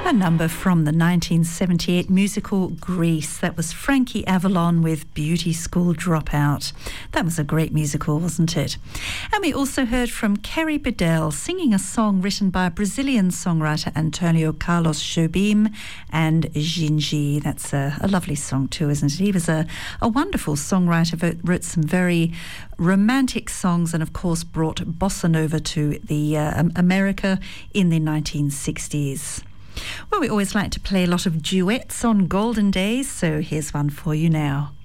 A number from the 1978 musical Grease. That was Frankie Avalon with Beauty School Dropout. That was a great musical, wasn't it? And we also heard from Kerry Bedell singing a song written by Brazilian songwriter Antonio Carlos Jobim and Gingy. That's a lovely song too, isn't it? He was a wonderful songwriter, wrote some very romantic songs and of course brought bossa nova to the America in the 1960s. Well, we always like to play a lot of duets on Golden Days, so here's one for you now.